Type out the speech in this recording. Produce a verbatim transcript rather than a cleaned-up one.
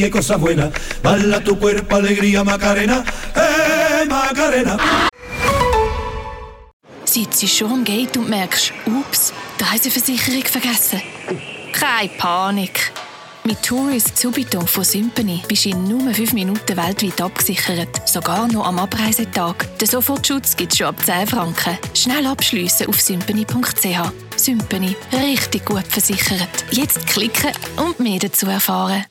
qué cosa buena, bala tu cuerpo, alegría, Macarena, eh, Macarena. Sitzt du schon am Gate und merkst, ups, die Reiseversicherung vergessen? Keine Panik. Mit Tourist Subito von Sympany bist du in nur fünf Minuten weltweit abgesichert. Sogar noch am Abreisetag. Den Sofortschutz gibt es schon ab zehn Franken. Schnell abschliessen auf sympany punkt c h. Sympany. Richtig gut versichert. Jetzt klicken und mehr dazu erfahren.